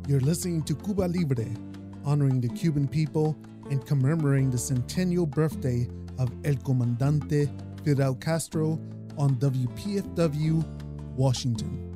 You're listening to Cuba Libre, honoring the Cuban people and commemorating the centennial birthday of El Comandante Fidel Castro on WPFW, Washington.